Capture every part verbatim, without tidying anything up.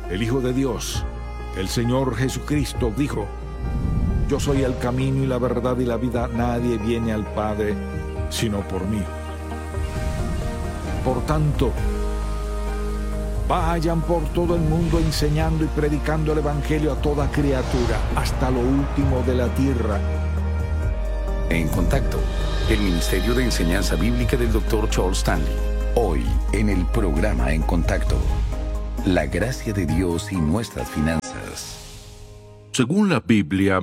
el Hijo de Dios, el Señor Jesucristo, dijo: yo soy el camino y la verdad y la vida. Nadie viene al Padre sino por mí. Por tanto, vayan por todo el mundo enseñando y predicando el Evangelio a toda criatura, hasta lo último de la tierra. En Contacto, el Ministerio de Enseñanza Bíblica del doctor Charles Stanley. Hoy, en el programa En Contacto, la gracia de Dios y nuestras finanzas. Según la Biblia,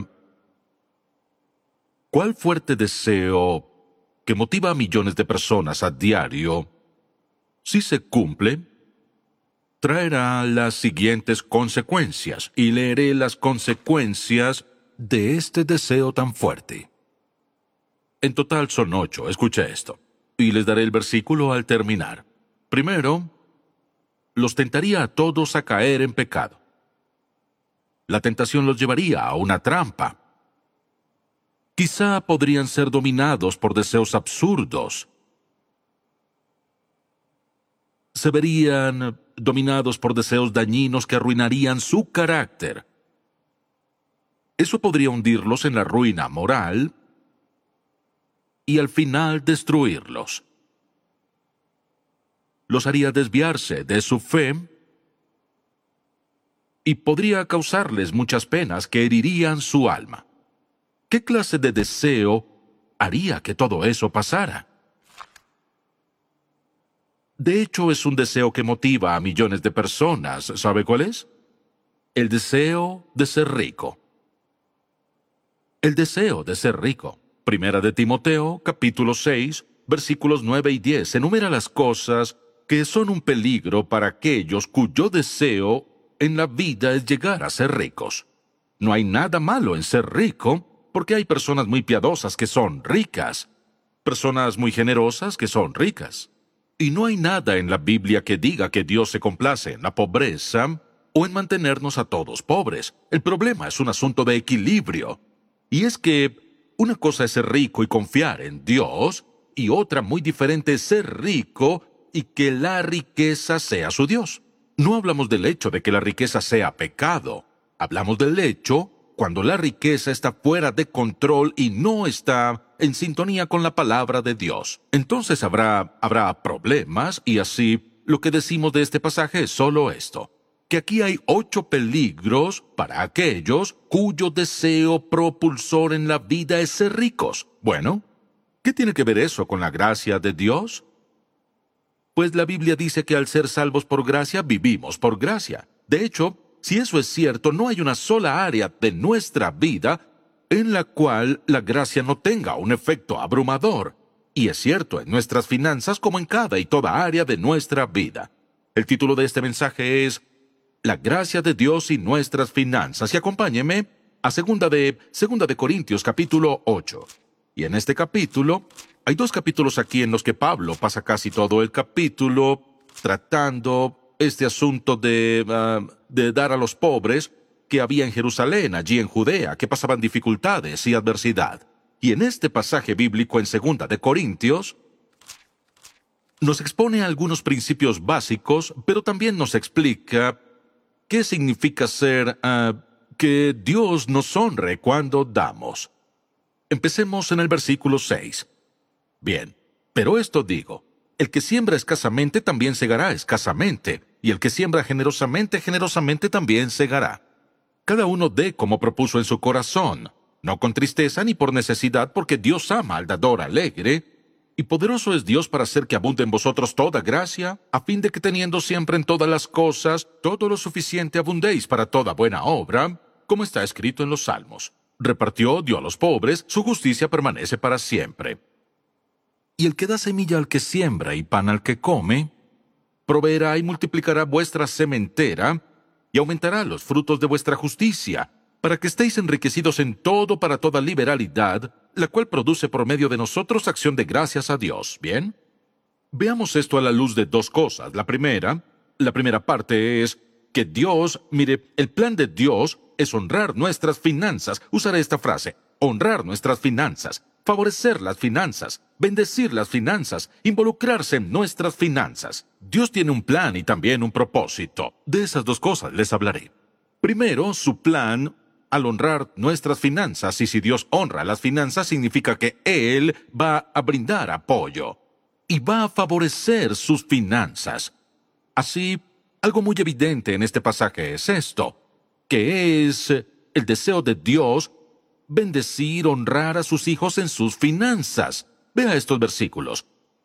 ¿cuál fuerte deseo que motiva a millones de personas a diario, si se cumple, traerá las siguientes consecuencias? Y leeré las consecuencias de este deseo tan fuerte. En total son ocho, escuche esto, y les daré el versículo al terminar. Primero, los tentaría a todos a caer en pecado. La tentación los llevaría a una trampa. Quizá podrían ser dominados por deseos absurdos. Se verían dominados por deseos dañinos que arruinarían su carácter. Eso podría hundirlos en la ruina moral y al final destruirlos. Los haría desviarse de su fe y podría causarles muchas penas que herirían su alma. ¿Qué clase de deseo haría que todo eso pasara? De hecho, es un deseo que motiva a millones de personas. ¿Sabe cuál es? El deseo de ser rico. El deseo de ser rico. Primera de Timoteo, capítulo seis, versículos nueve y diez, enumera las cosas que son un peligro para aquellos cuyo deseo en la vida es llegar a ser ricos. No hay nada malo en ser rico, porque hay personas muy piadosas que son ricas, personas muy generosas que son ricas. Y no hay nada en la Biblia que diga que Dios se complace en la pobreza o en mantenernos a todos pobres. El problema es un asunto de equilibrio. Y es que una cosa es ser rico y confiar en Dios, y otra muy diferente es ser rico y que la riqueza sea su Dios. No hablamos del hecho de que la riqueza sea pecado. Hablamos del hecho cuando la riqueza está fuera de control y no está en sintonía con la palabra de Dios. Entonces habrá, habrá problemas, y así lo que decimos de este pasaje es solo esto: que aquí hay ocho peligros para aquellos cuyo deseo propulsor en la vida es ser ricos. Bueno, ¿qué tiene que ver eso con la gracia de Dios? Pues la Biblia dice que al ser salvos por gracia, vivimos por gracia. De hecho, si eso es cierto, no hay una sola área de nuestra vida en la cual la gracia no tenga un efecto abrumador. Y es cierto en nuestras finanzas como en cada y toda área de nuestra vida. El título de este mensaje es La gracia de Dios y nuestras finanzas. Y acompáñeme a segunda de, segunda de Corintios capítulo ocho. Y en este capítulo, hay dos capítulos aquí en los que Pablo pasa casi todo el capítulo tratando este asunto de, uh, de dar a los pobres que había en Jerusalén, allí en Judea, que pasaban dificultades y adversidad. Y en este pasaje bíblico en segunda de Corintios, nos expone algunos principios básicos, pero también nos explica qué significa ser, uh, que Dios nos honre cuando damos. Empecemos en el versículo seis. Bien, pero esto digo, el que siembra escasamente también segará escasamente, y el que siembra generosamente, generosamente también segará. Cada uno dé como propuso en su corazón, no con tristeza ni por necesidad, porque Dios ama al dador alegre, y poderoso es Dios para hacer que abunde en vosotros toda gracia, a fin de que teniendo siempre en todas las cosas todo lo suficiente abundéis para toda buena obra, como está escrito en los Salmos. Repartió, dio a los pobres, su justicia permanece para siempre. Y el que da semilla al que siembra y pan al que come, proveerá y multiplicará vuestra sementera, y aumentará los frutos de vuestra justicia, para que estéis enriquecidos en todo para toda liberalidad, la cual produce por medio de nosotros acción de gracias a Dios. ¿Bien? Veamos esto a la luz de dos cosas. La primera, la primera parte es que Dios, mire, el plan de Dios es honrar nuestras finanzas. Usaré esta frase, honrar nuestras finanzas. favorecer las finanzas, bendecir las finanzas, involucrarse en nuestras finanzas. Dios tiene un plan y también un propósito. De esas dos cosas les hablaré. Primero, su plan al honrar nuestras finanzas, y si Dios honra las finanzas, significa que Él va a brindar apoyo y va a favorecer sus finanzas. Así, algo muy evidente en este pasaje es esto, que es el deseo de Dios bendecir, honrar a sus hijos en sus finanzas. Vea estos versículos.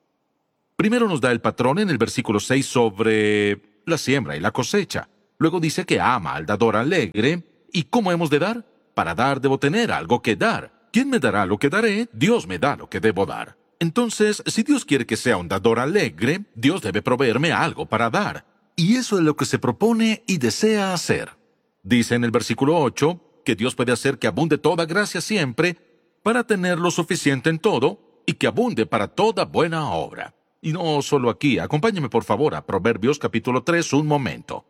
Primero nos da el patrón en el versículo seis sobre la siembra y la cosecha. Luego dice que ama al dador alegre. ¿Y cómo hemos de dar? Para dar debo tener algo que dar. ¿Quién me dará lo que daré? Dios me da lo que debo dar. Entonces, si Dios quiere que sea un dador alegre, Dios debe proveerme algo para dar. Y eso es lo que se propone y desea hacer. Dice en el versículo ocho que Dios puede hacer que abunde toda gracia siempre para tener lo suficiente en todo y que abunde para toda buena obra. Y no solo aquí, acompáñeme por favor a Proverbios capítulo tres un momento.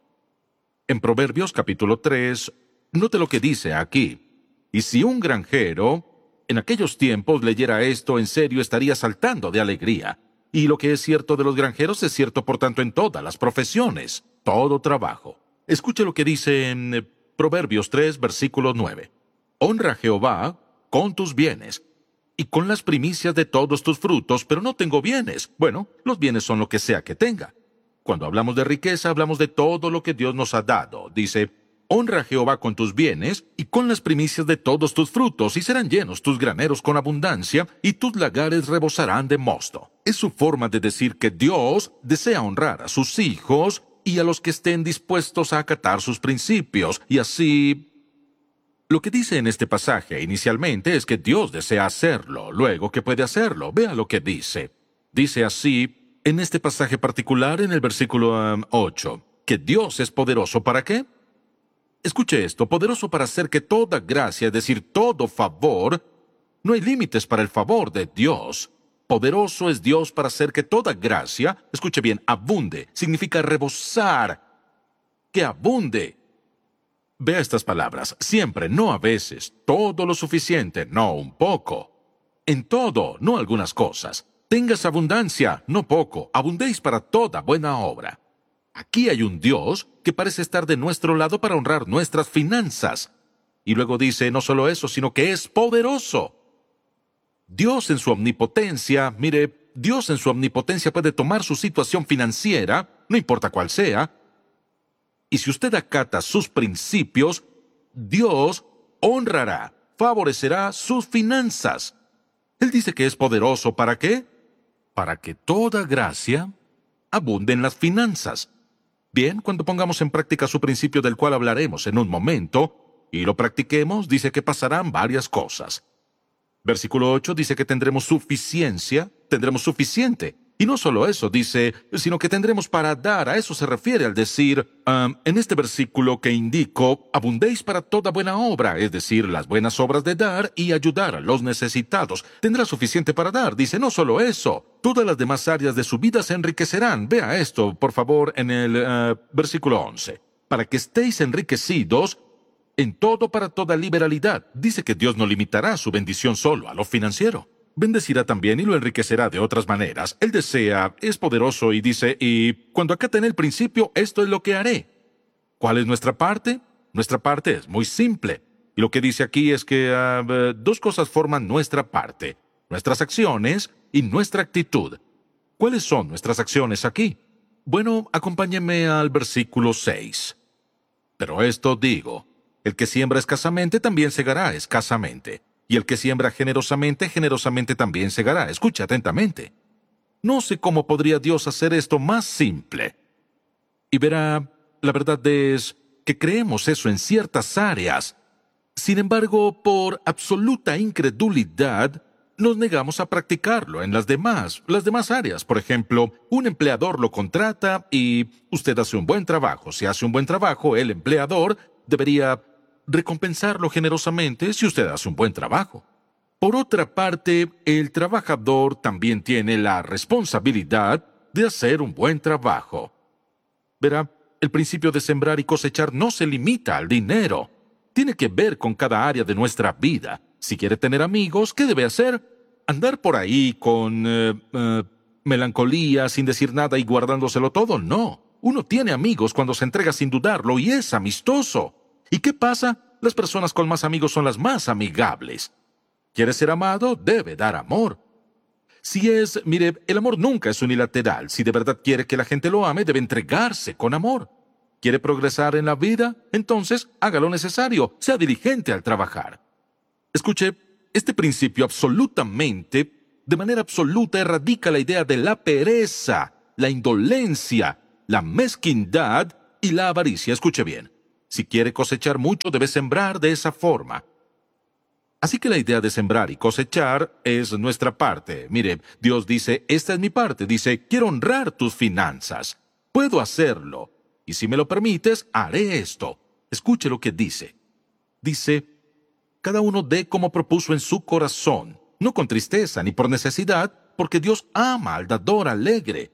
En Proverbios capítulo tres, note lo que dice aquí. Y si un granjero en aquellos tiempos leyera esto en serio, estaría saltando de alegría. Y lo que es cierto de los granjeros es cierto por tanto en todas las profesiones, todo trabajo. Escuche lo que dice en eh, Proverbios tres, versículo nueve. Honra a Jehová con tus bienes y con las primicias de todos tus frutos, pero no tengo bienes. Bueno, los bienes son lo que sea que tenga. Cuando hablamos de riqueza, hablamos de todo lo que Dios nos ha dado. Dice, honra a Jehová con tus bienes y con las primicias de todos tus frutos, y serán llenos tus graneros con abundancia, y tus lagares rebosarán de mosto. Es su forma de decir que Dios desea honrar a sus hijos y a los que estén dispuestos a acatar sus principios, y así... Lo que dice en este pasaje inicialmente es que Dios desea hacerlo, luego que puede hacerlo. Vea lo que dice. Dice así, en este pasaje particular, en el versículo um, ocho, que Dios es poderoso ¿para qué? Escuche esto, poderoso para hacer que toda gracia, es decir, todo favor, no hay límites para el favor de Dios. Poderoso es Dios para hacer que toda gracia, escuche bien, abunde, significa rebosar, que abunde. Vea estas palabras, siempre, no a veces, todo lo suficiente, no un poco. En todo, no algunas cosas. Tengas abundancia, no poco, abundéis para toda buena obra. Aquí hay un Dios que parece estar de nuestro lado para honrar nuestras finanzas. Y luego dice, no solo eso, sino que es poderoso. Dios en su omnipotencia, mire, Dios en su omnipotencia puede tomar su situación financiera, no importa cuál sea, y si usted acata sus principios, Dios honrará, favorecerá sus finanzas. Él dice que es poderoso, ¿para qué? Para que toda gracia abunde en las finanzas. Bien, cuando pongamos en práctica su principio del cual hablaremos en un momento, y lo practiquemos, dice que pasarán varias cosas. Versículo ocho dice que tendremos suficiencia, tendremos suficiente. Y no solo eso, dice, sino que tendremos para dar. A eso se refiere al decir, um, en este versículo que indico, abundéis para toda buena obra, es decir, las buenas obras de dar y ayudar a los necesitados. Tendrá suficiente para dar. Dice, no solo eso, todas las demás áreas de su vida se enriquecerán. Vea esto, por favor, en el uh, versículo once. Para que estéis enriquecidos en todo para toda liberalidad. Dice que Dios no limitará su bendición solo a lo financiero. Bendecirá también y lo enriquecerá de otras maneras. Él desea, es poderoso y dice, y cuando acaten el principio, esto es lo que haré. ¿Cuál es nuestra parte? Nuestra parte es muy simple. Y lo que dice aquí es que uh, dos cosas forman nuestra parte. Nuestras acciones y nuestra actitud. ¿Cuáles son nuestras acciones aquí? Bueno, acompáñenme al versículo seis. Pero esto digo, el que siembra escasamente también segará escasamente. Y el que siembra generosamente, generosamente también segará. Escucha atentamente. No sé cómo podría Dios hacer esto más simple. Y verá, la verdad es que creemos eso en ciertas áreas. Sin embargo, por absoluta incredulidad, nos negamos a practicarlo en las demás, las demás áreas. Por ejemplo, un empleador lo contrata y usted hace un buen trabajo. Si hace un buen trabajo, el empleador debería recompensarlo generosamente si usted hace un buen trabajo. Por otra parte, el trabajador también tiene la responsabilidad de hacer un buen trabajo. Verá, el principio de sembrar y cosechar no se limita al dinero. Tiene que ver con cada área de nuestra vida. Si quiere tener amigos, ¿qué debe hacer? andar por ahí con eh, eh, melancolía, sin decir nada y guardándoselo todo, no. Uno tiene amigos cuando se entrega sin dudarlo y es amistoso. ¿Y qué pasa? Las personas con más amigos son las más amigables. ¿Quiere ser amado? Debe dar amor. Si es, mire, el amor nunca es unilateral. Si de verdad quiere que la gente lo ame, debe entregarse con amor. ¿Quiere progresar en la vida? Entonces, haga lo necesario. Sea diligente al trabajar. Escuche, este principio absolutamente, de manera absoluta, erradica la idea de la pereza, la indolencia, la mezquindad y la avaricia. Escuche bien. Si quiere cosechar mucho, debe sembrar de esa forma. Así que la idea de sembrar y cosechar es nuestra parte. Mire, Dios dice, esta es mi parte. Dice, quiero honrar tus finanzas. Puedo hacerlo. Y si me lo permites, haré esto. Escuche lo que dice. Dice, cada uno dé como propuso en su corazón, no con tristeza ni por necesidad, porque Dios ama al dador alegre.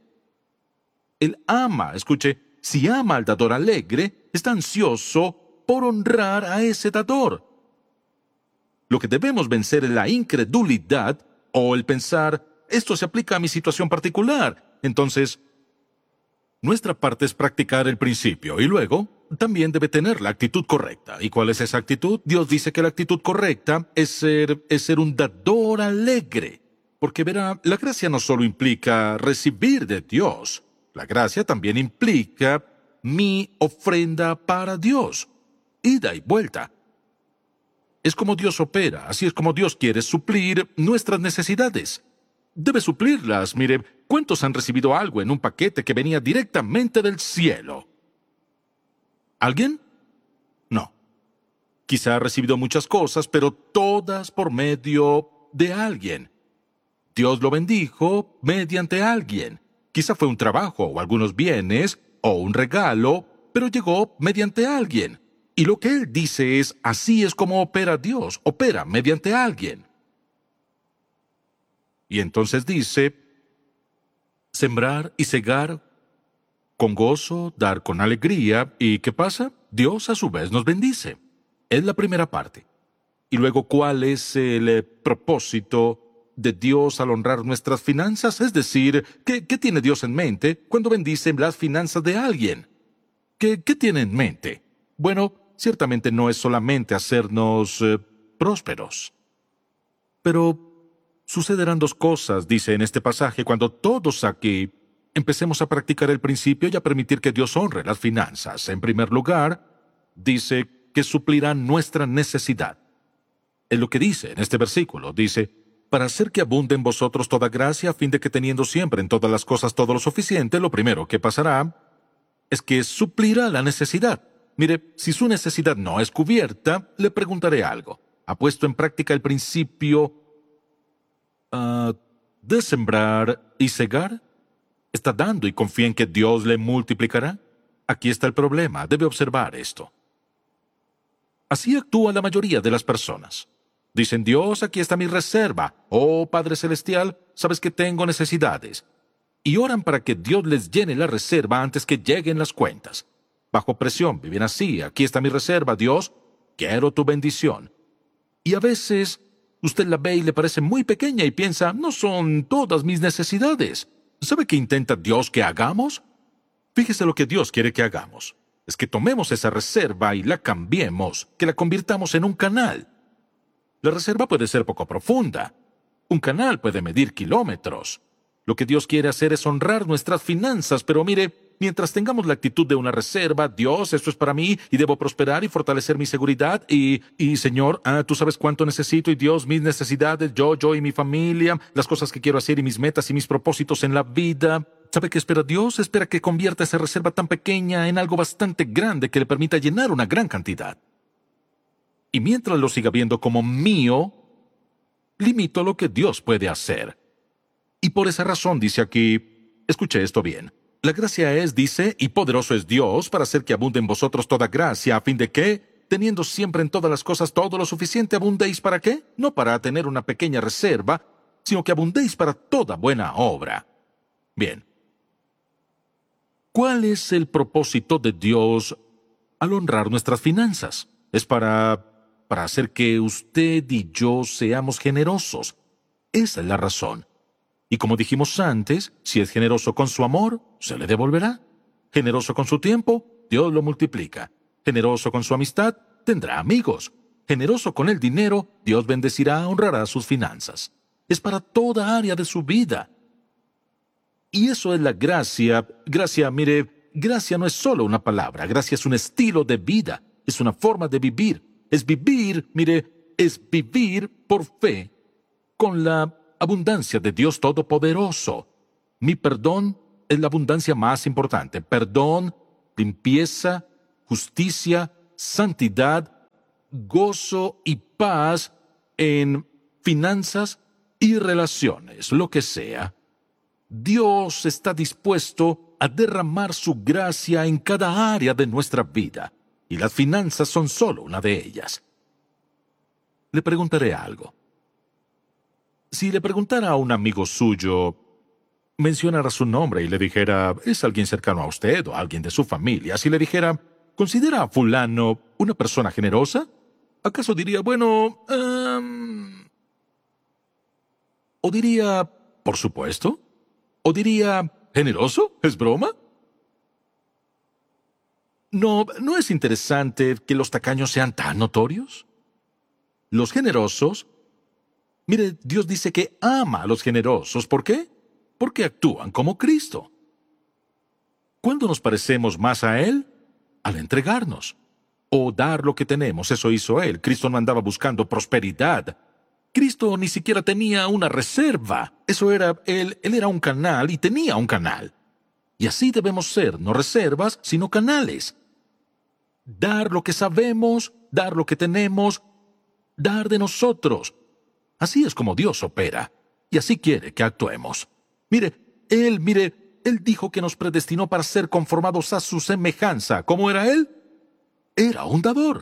Él ama, escuche, si ama al dador alegre, está ansioso por honrar a ese dador. Lo que debemos vencer es la incredulidad o el pensar, esto se aplica a mi situación particular. Entonces, nuestra parte es practicar el principio y luego también debe tener la actitud correcta. ¿Y cuál es esa actitud? Dios dice que la actitud correcta es ser, es ser un dador alegre. Porque verá, la gracia no solo implica recibir de Dios, la gracia también implica mi ofrenda para Dios. Ida y vuelta. Es como Dios opera, así es como Dios quiere suplir nuestras necesidades. Debe suplirlas. Mire, ¿cuántos han recibido algo en un paquete que venía directamente del cielo? ¿Alguien? No. Quizá ha recibido muchas cosas, pero todas por medio de alguien. Dios lo bendijo mediante alguien. Quizá fue un trabajo o algunos bienes o un regalo, pero llegó mediante alguien. Y lo que él dice es, así es como opera Dios, opera mediante alguien. Y entonces dice, sembrar y segar con gozo, dar con alegría, ¿y qué pasa? Dios a su vez nos bendice. Es la primera parte. Y luego, ¿cuál es el eh, propósito de Dios al honrar nuestras finanzas? Es decir, ¿qué, qué tiene Dios en mente cuando bendice las finanzas de alguien? ¿Qué, qué tiene en mente? Bueno, ciertamente no es solamente hacernos eh, prósperos. Pero sucederán dos cosas, dice en este pasaje, cuando todos aquí empecemos a practicar el principio y a permitir que Dios honre las finanzas. En primer lugar, dice que suplirán nuestra necesidad. Es lo que dice en este versículo. Dice, para hacer que abunde en vosotros toda gracia, a fin de que teniendo siempre en todas las cosas todo lo suficiente, lo primero que pasará es que suplirá la necesidad. Mire, si su necesidad no es cubierta, le preguntaré algo. ¿Ha puesto en práctica el principio uh, de sembrar y segar? ¿Está dando y confía en que Dios le multiplicará? Aquí está el problema. Debe observar esto. Así actúa la mayoría de las personas. Dicen, Dios, aquí está mi reserva. Oh, Padre Celestial, sabes que tengo necesidades. Y oran para que Dios les llene la reserva antes que lleguen las cuentas. Bajo presión, viven así. Aquí está mi reserva, Dios. Quiero tu bendición. Y a veces usted la ve y le parece muy pequeña y piensa, no son todas mis necesidades. ¿Sabe qué intenta Dios que hagamos? Fíjese lo que Dios quiere que hagamos. Es que tomemos esa reserva y la cambiemos, que la convirtamos en un canal. La reserva puede ser poco profunda. Un canal puede medir kilómetros. Lo que Dios quiere hacer es honrar nuestras finanzas, pero mire, mientras tengamos la actitud de una reserva, Dios, esto es para mí, y debo prosperar y fortalecer mi seguridad, y, y Señor, ah, tú sabes cuánto necesito, y Dios, mis necesidades, yo, yo y mi familia, las cosas que quiero hacer y mis metas y mis propósitos en la vida. ¿Sabe qué espera Dios? Espera que convierta esa reserva tan pequeña en algo bastante grande que le permita llenar una gran cantidad. Y mientras lo siga viendo como mío, limito lo que Dios puede hacer. Y por esa razón dice aquí, escuche esto bien, la gracia es, dice, y poderoso es Dios para hacer que abunde en vosotros toda gracia, a fin de que, teniendo siempre en todas las cosas todo lo suficiente, abundéis ¿para qué? No para tener una pequeña reserva, sino que abundéis para toda buena obra. Bien. ¿Cuál es el propósito de Dios al honrar nuestras finanzas? Es para, para hacer que usted y yo seamos generosos. Esa es la razón. Y como dijimos antes, si es generoso con su amor, se le devolverá. Generoso con su tiempo, Dios lo multiplica. Generoso con su amistad, tendrá amigos. Generoso con el dinero, Dios bendecirá, honrará sus finanzas. Es para toda área de su vida. Y eso es la gracia. Gracia, mire, gracia no es solo una palabra. Gracia es un estilo de vida. Es una forma de vivir. Es vivir, mire, es vivir por fe con la abundancia de Dios Todopoderoso. Mi perdón es la abundancia más importante. Perdón, limpieza, justicia, santidad, gozo y paz en finanzas y relaciones, lo que sea. Dios está dispuesto a derramar su gracia en cada área de nuestra vida, y las finanzas son solo una de ellas. Le preguntaré algo. Si le preguntara a un amigo suyo, mencionara su nombre y le dijera, ¿es alguien cercano a usted o alguien de su familia? Si le dijera, ¿considera a fulano una persona generosa? ¿Acaso diría, bueno, um... o diría, por supuesto? ¿O diría, generoso? ¿Es broma? No, ¿no es interesante que los tacaños sean tan notorios? Los generosos, mire, Dios dice que ama a los generosos. ¿Por qué? Porque actúan como Cristo. ¿Cuándo nos parecemos más a Él? Al entregarnos. O dar lo que tenemos, eso hizo Él. Cristo no andaba buscando prosperidad. Cristo ni siquiera tenía una reserva. Eso era Él, Él era un canal y tenía un canal. Y así debemos ser, no reservas, sino canales. Dar lo que sabemos, dar lo que tenemos, dar de nosotros. Así es como Dios opera, y así quiere que actuemos. Mire, Él, mire, Él dijo que nos predestinó para ser conformados a su semejanza. ¿Cómo era Él? Era un dador.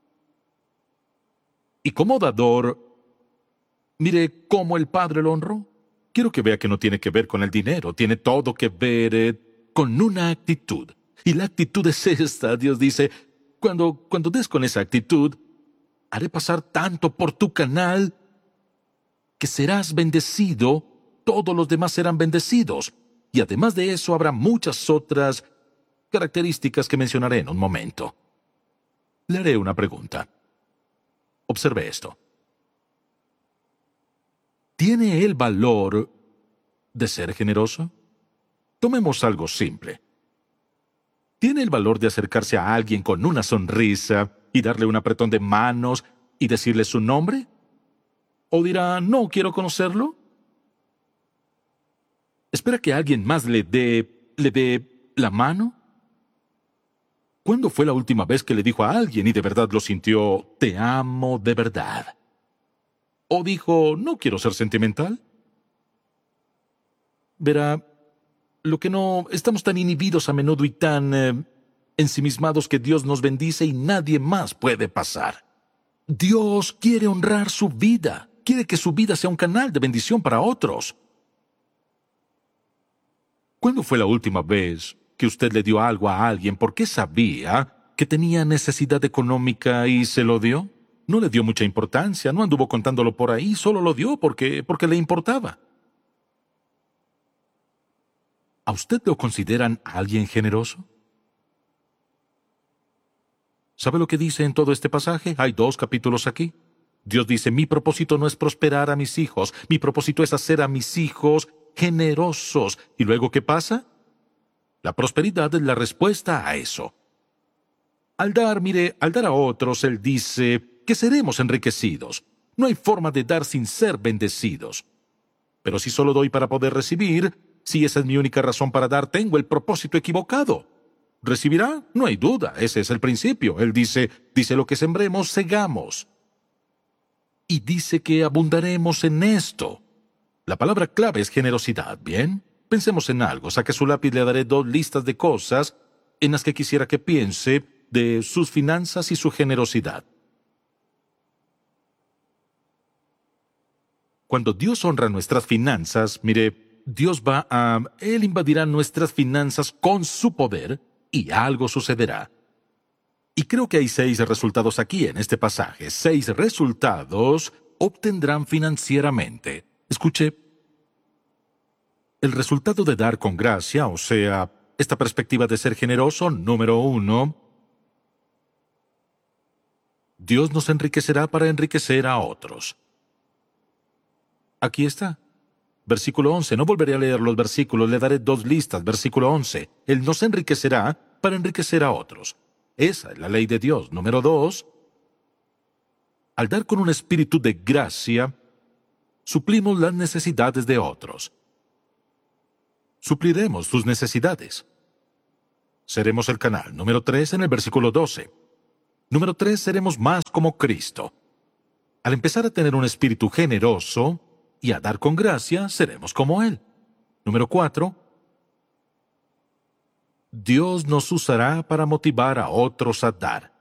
Y como dador, mire cómo el Padre lo honró. Quiero que vea que no tiene que ver con el dinero, tiene todo que ver eh, con una actitud. Y la actitud es esta, Dios dice, cuando, cuando des con esa actitud, haré pasar tanto por tu canal que serás bendecido, todos los demás serán bendecidos. Y además de eso habrá muchas otras características que mencionaré en un momento. Le haré una pregunta. Observe esto. ¿Tiene el valor de ser generoso? Tomemos algo simple. ¿Tiene el valor de acercarse a alguien con una sonrisa y darle un apretón de manos y decirle su nombre? ¿O dirá, no quiero conocerlo? ¿Espera que alguien más le dé, le dé la mano? ¿Cuándo fue la última vez que le dijo a alguien y de verdad lo sintió, te amo de verdad? ¿O dijo, no quiero ser sentimental? Verá, lo que no... Estamos tan inhibidos a menudo y tan eh, ensimismados que Dios nos bendice y nadie más puede pasar. Dios quiere honrar su vida. Quiere que su vida sea un canal de bendición para otros. ¿Cuándo fue la última vez que usted le dio algo a alguien porque sabía que tenía necesidad económica y se lo dio? No le dio mucha importancia, no anduvo contándolo por ahí, solo lo dio porque, porque le importaba. ¿A usted lo consideran alguien generoso? ¿Sabe lo que dice en todo este pasaje? Hay dos capítulos aquí. Dios dice, mi propósito no es prosperar a mis hijos, mi propósito es hacer a mis hijos generosos. ¿Y luego qué pasa? La prosperidad es la respuesta a eso. Al dar, mire, al dar a otros, Él dice que seremos enriquecidos. No hay forma de dar sin ser bendecidos. Pero si solo doy para poder recibir, si esa es mi única razón para dar, tengo el propósito equivocado. ¿Recibirá? No hay duda, ese es el principio. Él dice, dice lo que sembremos, segamos. Y dice que abundaremos en esto. La palabra clave es generosidad, ¿bien? Pensemos en algo. Saque su lápiz, le daré dos listas de cosas en las que quisiera que piense de sus finanzas y su generosidad. Cuando Dios honra nuestras finanzas, mire, Dios va a... Él invadirá nuestras finanzas con su poder y algo sucederá. Y creo que hay seis resultados aquí en este pasaje. Seis resultados obtendrán financieramente. Escuche, el resultado de dar con gracia, o sea, esta perspectiva de ser generoso, número uno, Dios nos enriquecerá para enriquecer a otros. Aquí está. Versículo once. No volveré a leer los versículos, le daré dos listas. Versículo once. Él nos enriquecerá para enriquecer a otros. Esa es la ley de Dios. Número dos. Al dar con un espíritu de gracia, suplimos las necesidades de otros. Supliremos sus necesidades. Seremos el canal. Número tres en el versículo doce. Número tres, seremos más como Cristo. Al empezar a tener un espíritu generoso y a dar con gracia, seremos como Él. Número cuatro, Dios nos usará para motivar a otros a dar.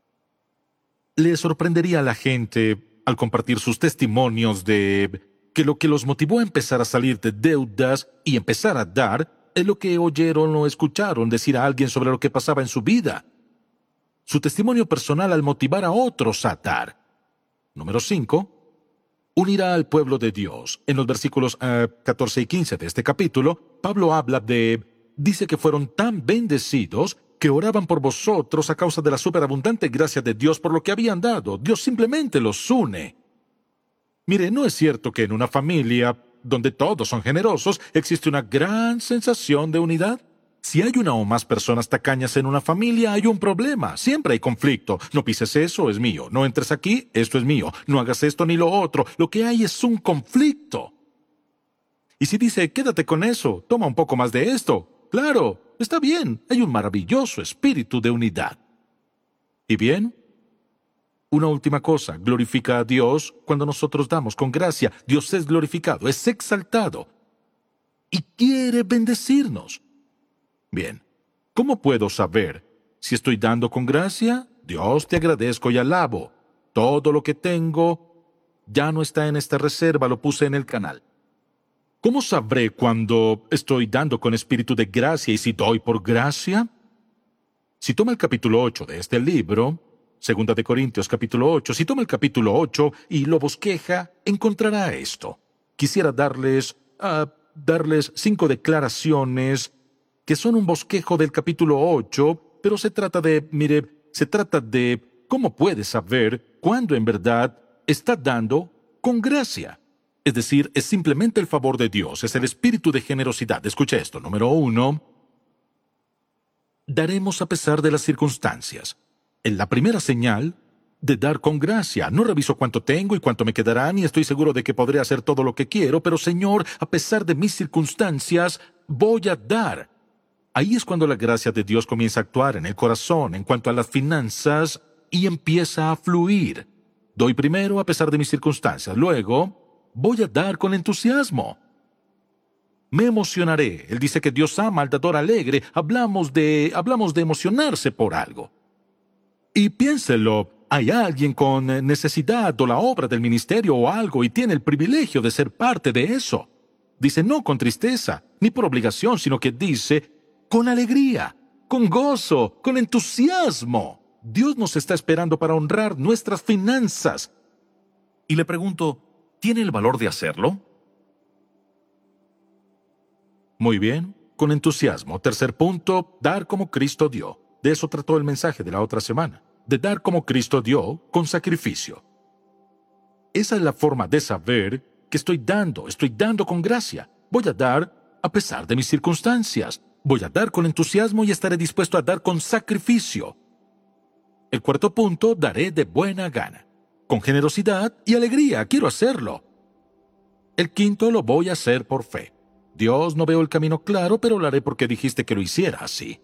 Le sorprendería a la gente al compartir sus testimonios de que lo que los motivó a empezar a salir de deudas y empezar a dar es lo que oyeron o escucharon decir a alguien sobre lo que pasaba en su vida. Su testimonio personal al motivar a otros a dar. Número cinco. Unirá al pueblo de Dios. En los versículos uh, catorce y quince de este capítulo, Pablo habla de... Dice que fueron tan bendecidos que oraban por vosotros a causa de la superabundante gracia de Dios por lo que habían dado. Dios simplemente los une. Mire, no es cierto que en una familia donde todos son generosos existe una gran sensación de unidad. Si hay una o más personas tacañas en una familia, hay un problema. Siempre hay conflicto. No pises eso, es mío. No entres aquí, esto es mío. No hagas esto ni lo otro. Lo que hay es un conflicto. Y si dice, quédate con eso, toma un poco más de esto. Claro, está bien. Hay un maravilloso espíritu de unidad. ¿Y bien? Una última cosa. Glorifica a Dios cuando nosotros damos con gracia. Dios es glorificado, es exaltado. Y quiere bendecirnos. Bien, ¿cómo puedo saber si estoy dando con gracia? Dios, te agradezco y alabo. Todo lo que tengo ya no está en esta reserva, lo puse en el canal. ¿Cómo sabré cuando estoy dando con espíritu de gracia y si doy por gracia? Si toma el capítulo ocho de este libro, Segunda de Corintios capítulo ocho, si toma el capítulo ocho y lo bosqueja, encontrará esto. Quisiera darles, uh, darles cinco declaraciones que son un bosquejo del capítulo ocho, pero se trata de, mire, se trata de cómo puede saber cuándo en verdad está dando con gracia. Es decir, es simplemente el favor de Dios, es el espíritu de generosidad. Escuche esto. Número uno, daremos a pesar de las circunstancias. En la primera señal de dar con gracia. No reviso cuánto tengo y cuánto me quedará, ni estoy seguro de que podré hacer todo lo que quiero, pero Señor, a pesar de mis circunstancias, voy a dar. Ahí es cuando la gracia de Dios comienza a actuar en el corazón en cuanto a las finanzas y empieza a fluir. Doy primero a pesar de mis circunstancias. Luego, voy a dar con entusiasmo. Me emocionaré. Él dice que Dios ama al dador alegre. Hablamos de, hablamos de emocionarse por algo. Y piénselo, hay alguien con necesidad o la obra del ministerio o algo y tiene el privilegio de ser parte de eso. Dice no con tristeza, ni por obligación, sino que dice con alegría, con gozo, con entusiasmo. Dios nos está esperando para honrar nuestras finanzas. Y le pregunto, ¿tiene el valor de hacerlo? Muy bien, con entusiasmo. Tercer punto, dar como Cristo dio. De eso trató el mensaje de la otra semana. De dar como Cristo dio, con sacrificio. Esa es la forma de saber que estoy dando, estoy dando con gracia. Voy a dar a pesar de mis circunstancias. Voy a dar con entusiasmo y estaré dispuesto a dar con sacrificio. El cuarto punto, daré de buena gana. Con generosidad y alegría, quiero hacerlo. El quinto, lo voy a hacer por fe. Dios, no veo el camino claro, pero lo haré porque dijiste que lo hiciera así.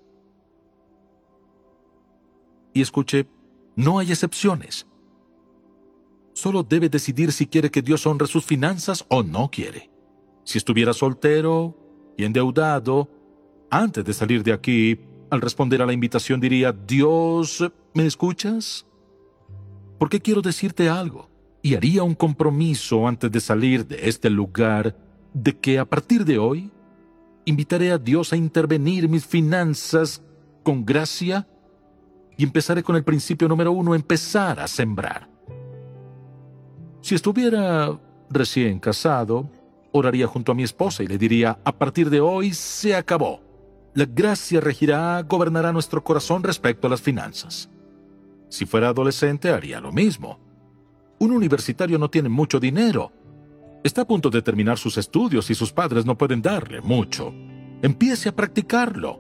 Y escuche, no hay excepciones. Solo debe decidir si quiere que Dios honre sus finanzas o no quiere. Si estuviera soltero y endeudado, antes de salir de aquí, al responder a la invitación diría, Dios, ¿me escuchas? Porque quiero decirte algo. Y haría un compromiso antes de salir de este lugar de que a partir de hoy invitaré a Dios a intervenir mis finanzas con gracia y empezaré con el principio número uno, empezar a sembrar. Si estuviera recién casado, oraría junto a mi esposa y le diría, a partir de hoy se acabó. La gracia regirá, gobernará nuestro corazón respecto a las finanzas. Si fuera adolescente, haría lo mismo. Un universitario no tiene mucho dinero. Está a punto de terminar sus estudios y sus padres no pueden darle mucho. Empiece a practicarlo.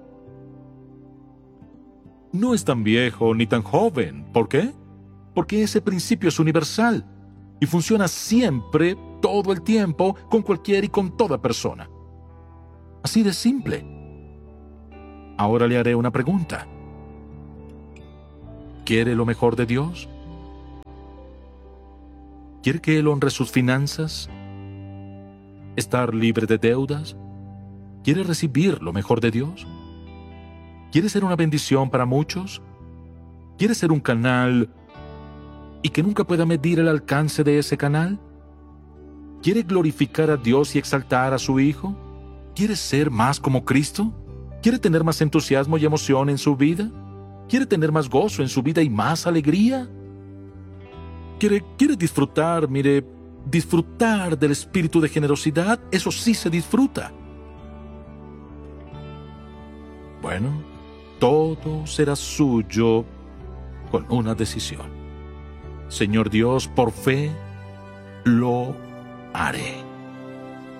No es tan viejo ni tan joven. ¿Por qué? Porque ese principio es universal y funciona siempre, todo el tiempo, con cualquier y con toda persona. Así de simple. Ahora le haré una pregunta. ¿Quiere lo mejor de Dios? ¿Quiere que Él honre sus finanzas? ¿Estar libre de deudas? ¿Quiere recibir lo mejor de Dios? ¿Quiere ser una bendición para muchos? ¿Quiere ser un canal y que nunca pueda medir el alcance de ese canal? ¿Quiere glorificar a Dios y exaltar a su Hijo? ¿Quiere ser más como Cristo? ¿Quiere tener más entusiasmo y emoción en su vida? ¿Quiere tener más gozo en su vida y más alegría? ¿Quiere, quiere disfrutar, mire, disfrutar del espíritu de generosidad? Eso sí se disfruta. Bueno, todo será suyo con una decisión. Señor Dios, por fe, lo haré.